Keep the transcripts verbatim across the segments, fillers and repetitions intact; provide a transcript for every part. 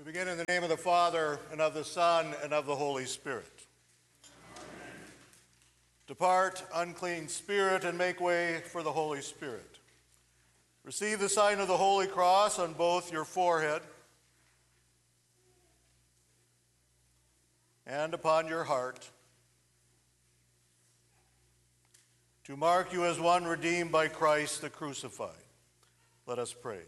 begin in the name of the Father, and of the Son, and of the Holy Spirit. Amen. Depart, unclean spirit, and make way for the Holy Spirit. Receive the sign of the Holy Cross on both your forehead and upon your heart, to mark you as one redeemed by Christ the crucified. Let us pray.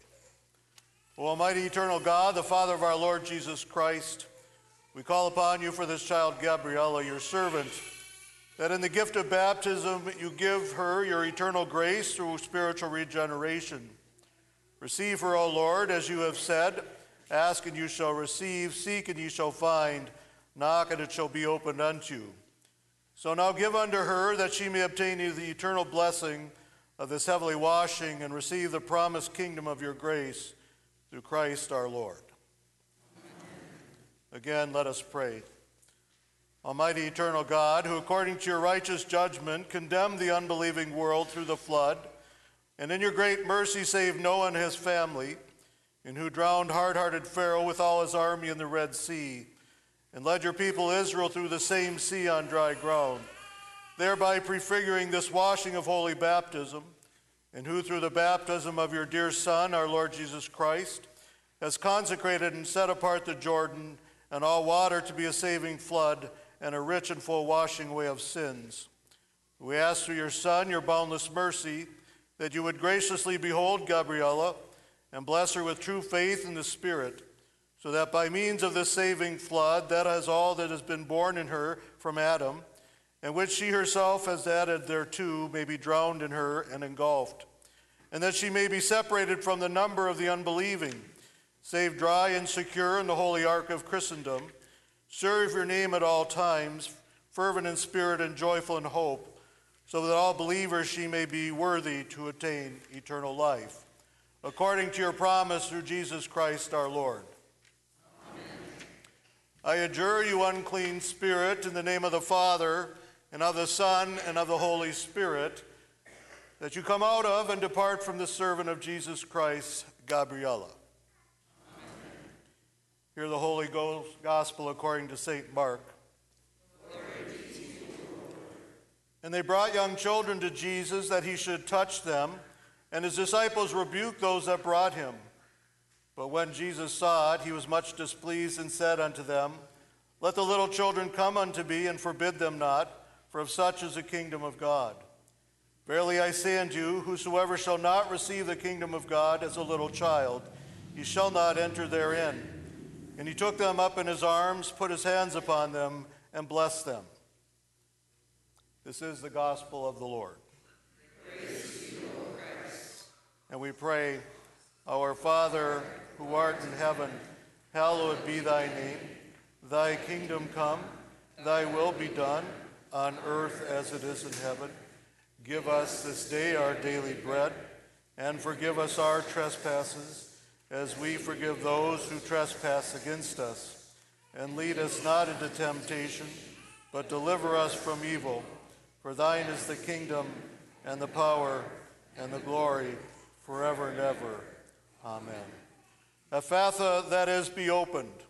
O Almighty eternal God, the Father of our Lord Jesus Christ, we call upon you for this child Gabriella, your servant, that in the gift of baptism you give her your eternal grace through spiritual regeneration. Receive her, O Lord, as you have said, ask and you shall receive, seek and you shall find, knock and it shall be opened unto you. So now give unto her that she may obtain the eternal blessing of this heavenly washing and receive the promised kingdom of your grace through Christ our Lord. Amen. Again, let us pray. Almighty eternal God, who according to your righteous judgment condemned the unbelieving world through the flood, and in your great mercy saved Noah and his family, and who drowned hard-hearted Pharaoh with all his army in the Red Sea, and led your people Israel through the same sea on dry ground, thereby prefiguring this washing of holy baptism, and who through the baptism of your dear Son, our Lord Jesus Christ, has consecrated and set apart the Jordan and all water to be a saving flood and a rich and full washing away of sins. We ask through your Son, your boundless mercy, that you would graciously behold Gabriella and bless her with true faith in the Spirit, so that by means of this saving flood, that is all that has been born in her from Adam, and which she herself has added thereto, may be drowned in her and engulfed, and that she may be separated from the number of the unbelieving, saved dry and secure in the holy ark of Christendom, serve your name at all times, fervent in spirit and joyful in hope, so that all believers she may be worthy to attain eternal life, according to your promise through Jesus Christ our Lord. Amen. I adjure you, unclean spirit, in the name of the Father, and of the Son, and of the Holy Spirit, that you come out of and depart from the servant of Jesus Christ, Gabriella. Amen. Hear the Holy Ghost Gospel according to Saint Mark. Glory be to you, Lord. And they brought young children to Jesus that he should touch them, and his disciples rebuked those that brought him. But when Jesus saw it, he was much displeased and said unto them, Let the little children come unto me, and forbid them not, for of such is the kingdom of God. Verily I say unto you, whosoever shall not receive the kingdom of God as a little child, he shall not enter therein. And he took them up in his arms, put his hands upon them, and blessed them. This is the gospel of the Lord. Praise to you, O Christ. And we pray, Our Father, who art in heaven, hallowed be thy name. Thy kingdom come, thy will be done, on earth as it is in heaven. Give us this day our daily bread, and forgive us our trespasses, as we forgive those who trespass against us. And lead us not into temptation, but deliver us from evil. For thine is the kingdom, and the power, and the glory, forever and ever. Amen. Ephatha, that is, be opened.